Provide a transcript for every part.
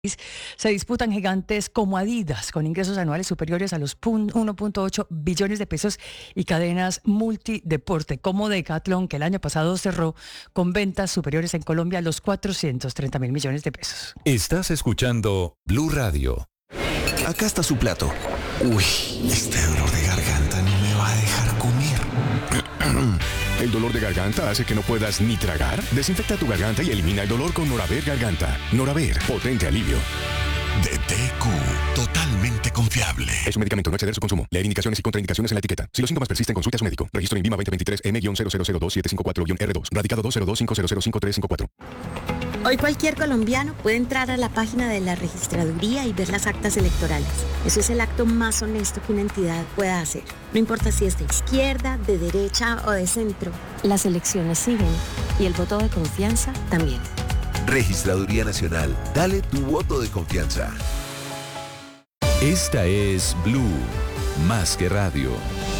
Se disputan gigantes como Adidas, con ingresos anuales superiores a los 1.8 billones de pesos, y cadenas multideporte como Decathlon, que el año pasado cerró con ventas superiores en Colombia a los 430.000 millones de pesos. Estás escuchando Blue Radio. Acá está su plato. Uy, este dolor de garganta no me va a dejar comer. ¿El dolor de garganta hace que no puedas ni tragar? Desinfecta tu garganta y elimina el dolor con Noraver Garganta. Noraver, potente alivio. De TQ, totalmente confiable. Es un medicamento, no exceder su consumo. Leer indicaciones y contraindicaciones en la etiqueta. Si los síntomas persisten, consulte a su médico. Registro INVIMA 2023 M-0002754-R2. Radicado 202-500-5354. Hoy cualquier colombiano puede entrar a la página de la registraduría y ver las actas electorales. Eso es el acto más honesto que una entidad pueda hacer. No importa si es de izquierda, de derecha o de centro. Las elecciones siguen y el voto de confianza también. Registraduría Nacional. Dale tu voto de confianza. Esta es Blue, más que radio.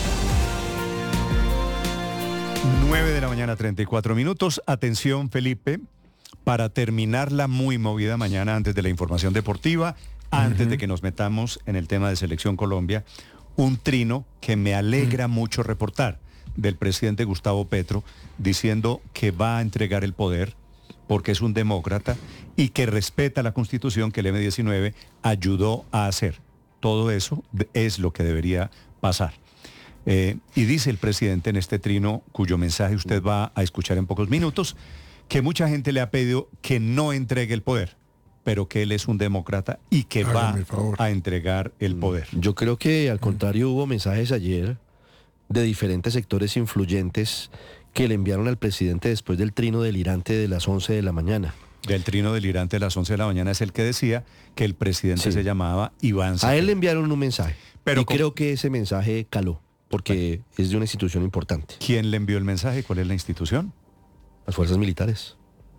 9:34 a.m. Atención, Felipe, para terminar la muy movida mañana antes de la información deportiva, antes de que nos metamos en el tema de Selección Colombia, un trino que me alegra mucho reportar del presidente Gustavo Petro, diciendo que va a entregar el poder porque es un demócrata y que respeta la Constitución que el M-19 ayudó a hacer. Todo eso es lo que debería pasar. Y dice el presidente en este trino, cuyo mensaje usted va a escuchar en pocos minutos, que mucha gente le ha pedido que no entregue el poder, pero que él es un demócrata y que va a entregar el poder. Yo creo que al contrario hubo mensajes ayer de diferentes sectores influyentes que le enviaron al presidente después del trino delirante de las 11 de la mañana. Del trino delirante de las 11 de la mañana es el que decía que el presidente se llamaba Iván Cepeda. A él le enviaron un mensaje, pero y creo que ese mensaje caló, porque es de una institución importante. ¿Quién le envió el mensaje? ¿Cuál es la institución? Las fuerzas militares.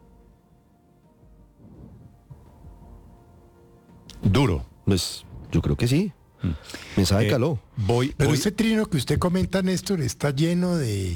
Duro. Pues yo creo que sí. Mensaje caló. Pero ese trino que usted comenta, Néstor, está lleno de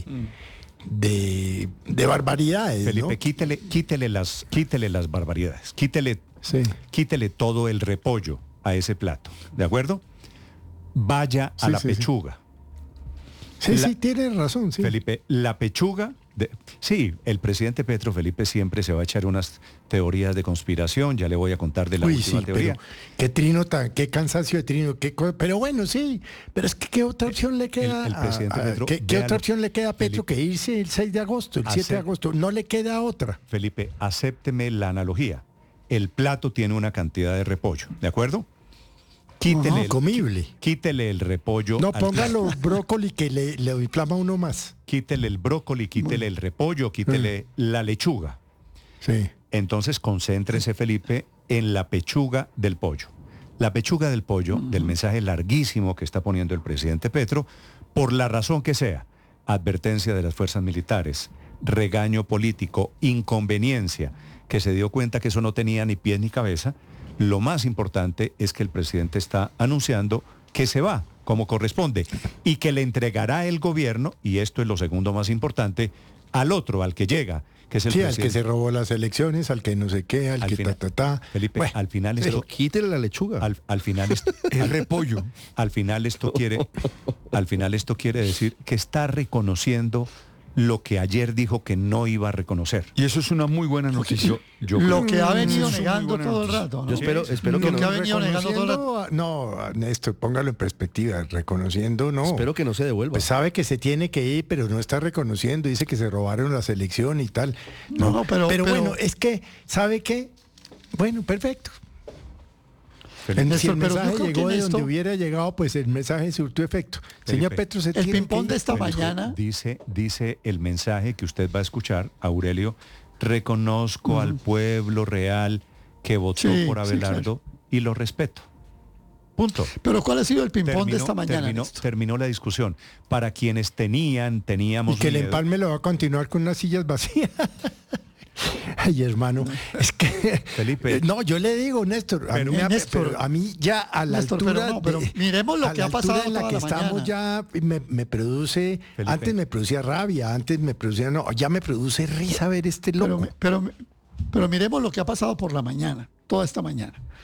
barbaridades, Felipe, ¿no? quítele las barbaridades. Quítele todo el repollo a ese plato. ¿De acuerdo? Vaya a la pechuga. Sí, tiene razón, sí. Felipe, la pechuga... Sí, el presidente Petro, Felipe, siempre se va a echar unas teorías de conspiración, ya le voy a contar de la última teoría. Pero qué trino qué cansancio de trino, pero bueno, sí, pero es que ¿qué otra opción le queda el presidente Petro? ¿Qué otra opción le queda a Petro, Felipe, que irse el 6 de agosto, el 7 de agosto? No le queda otra. Felipe, acépteme la analogía. El plato tiene una cantidad de repollo, ¿de acuerdo? Comible. Quítele el repollo. No, póngalo brócoli que le inflama uno más. Quítele el brócoli, quítele el repollo, quítele la lechuga. Sí. Entonces concéntrese, Felipe, en la pechuga del pollo. La pechuga del pollo, del mensaje larguísimo que está poniendo el presidente Petro, por la razón que sea, advertencia de las fuerzas militares, regaño político, inconveniencia, que se dio cuenta que eso no tenía ni pies ni cabeza. Lo más importante es que el presidente está anunciando que se va, como corresponde, y que le entregará el gobierno, y esto es lo segundo más importante, al otro, al que llega, que es el presidente. Al que se robó las elecciones, al que no sé qué, al que final, Felipe, bueno, al final esto... Quítele la lechuga. Al final esto... el repollo. Al final esto quiere decir que está reconociendo lo que ayer dijo que no iba a reconocer. Y eso es una muy buena noticia. Lo que ha venido negando todo el rato, ¿no? Yo espero que no. Lo que ha venido negando todo el rato. No, Néstor, póngalo en perspectiva. Reconociendo, no. Espero que no se devuelva. Pues sabe que se tiene que ir, pero no está reconociendo. Dice que se robaron la selección y tal. Pero bueno, es que, ¿sabe qué? Bueno, perfecto. Si el mensaje llegó de donde hubiera llegado, pues el mensaje surtió efecto. Señor Petro, el ping-pong de esta mañana. Dice el mensaje que usted va a escuchar, Aurelio: reconozco al pueblo real que votó por Abelardo y lo respeto. Punto. Pero ¿cuál ha sido el ping-pong de esta mañana? Terminó la discusión. Para quienes teníamos y que miedo, el empalme lo va a continuar con unas sillas vacías. Ay, hermano, es que... Felipe. No, yo le digo, Néstor, pero a mí ya a la Néstor, altura... pero miremos lo que ha pasado en la que estamos ya me produce... Felipe. Antes me producía rabia, antes me producía... No, ya me produce risa ver este loco. Pero miremos lo que ha pasado por la mañana. toda esta mañana.